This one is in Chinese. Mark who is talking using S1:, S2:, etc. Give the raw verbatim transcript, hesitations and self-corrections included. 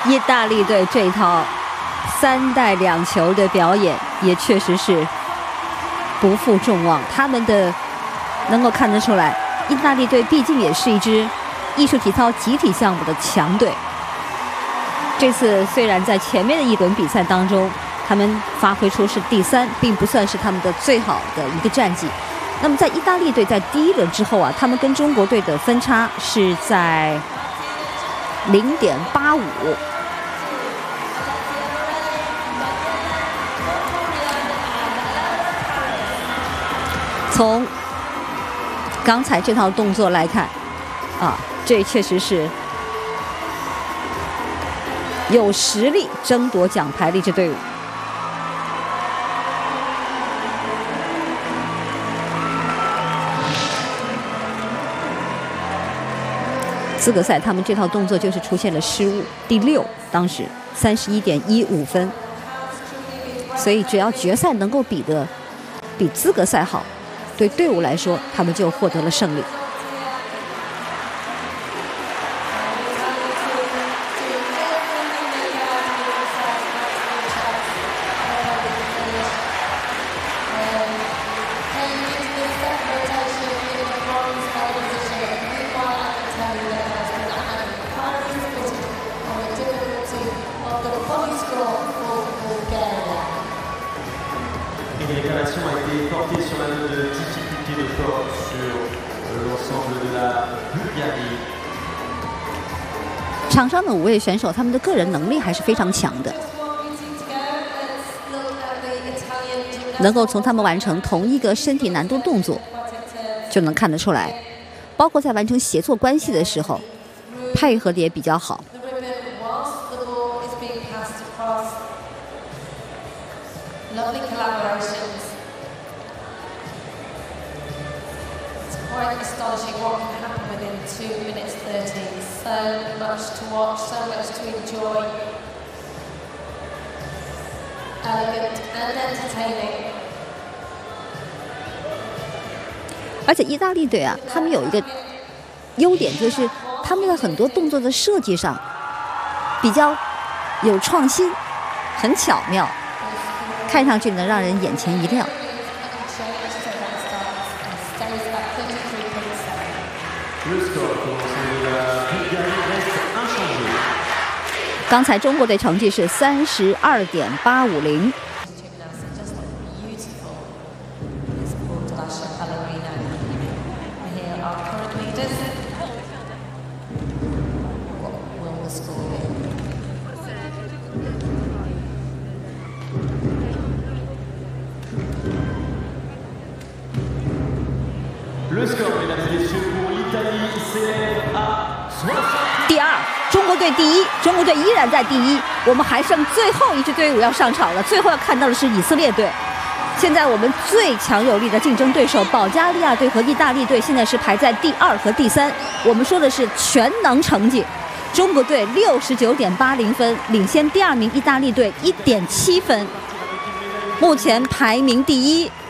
S1: 意大利队这套三带两球的表演也确实是不负众望，他们的能够看得出来，意大利队毕竟也是一支艺术体操集体项目的强队。这次虽然在前面的一轮比赛当中，他们发挥出是第三，并不算是他们的最好的一个战绩。那么在意大利队在第一轮之后啊，他们跟中国队的分差是在零点八五。从刚才这套动作来看，啊，这确实是有实力争夺奖牌的一支队伍。资格赛他们这套动作就是出现了失误，第六，当时三十一点一五分。所以只要决赛能够比的比资格赛好，对队伍来说，他们就获得了胜利。场上的五位选手，他们的个人能力还是非常强的，能够从他们完成同一个身体难度动作，就能看得出来，包括在完成协作关系的时候，配合的也比较好。
S2: Quite astonishing what can happen within two minutes thirty. So much to watch, so much to enjoy. Elegant and entertaining.
S1: 而且意大利队啊，他们有一个优点，就是他们的很多动作的设计上比较有创新，很巧妙，看上去能让人眼前一亮。刚才中国队成绩是三十二点八五零。第二，中国队第一，中国队依然在第一。我们还剩最后一支队伍要上场了，最后要看到的是以色列队。现在我们最强有力的竞争对手保加利亚队和意大利队现在是排在第二和第三。我们说的是全能成绩，中国队六十九点八零分，领先第二名意大利队一点七分，目前排名第一。